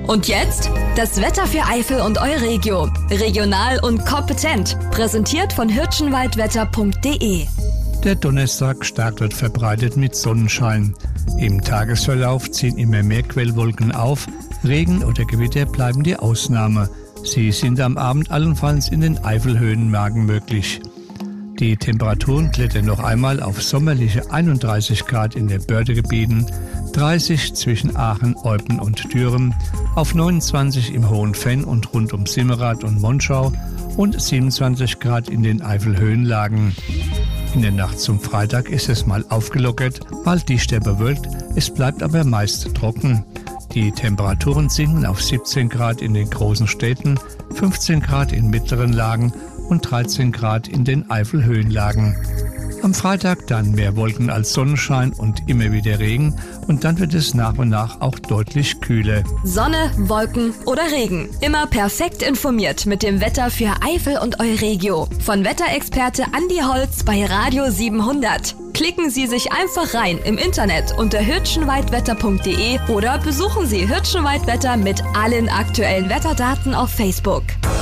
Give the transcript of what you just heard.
Und jetzt das Wetter für Eifel und Euregio. Regional und kompetent. Präsentiert von hirschenwaldwetter.de. Der Donnerstag startet verbreitet mit Sonnenschein. Im Tagesverlauf ziehen immer mehr Quellwolken auf. Regen oder Gewitter bleiben die Ausnahme. Sie sind am Abend allenfalls in den Eifelhöhenlagen möglich. Die Temperaturen klettern noch einmal auf sommerliche 31 Grad in den Bördegebieten, 30 zwischen Aachen, Eupen und Düren, auf 29 im Hohen Venn und rund um Simmerath und Monschau und 27 Grad in den Eifelhöhenlagen. In der Nacht zum Freitag ist es mal aufgelockert, mal dichter bewölkt, es bleibt aber meist trocken. Die Temperaturen sinken auf 17 Grad in den großen Städten, 15 Grad in mittleren Lagen und 13 Grad in den Eifelhöhenlagen. Am Freitag dann mehr Wolken als Sonnenschein und immer wieder Regen und dann wird es nach und nach auch deutlich kühler. Sonne, Wolken oder Regen. Immer perfekt informiert mit dem Wetter für Eifel und Euregio. Von Wetterexperte Andi Holz bei Radio 700. Klicken Sie sich einfach rein im Internet unter hirschenwaldwetter.de oder besuchen Sie Hirschenwaldwetter mit allen aktuellen Wetterdaten auf Facebook.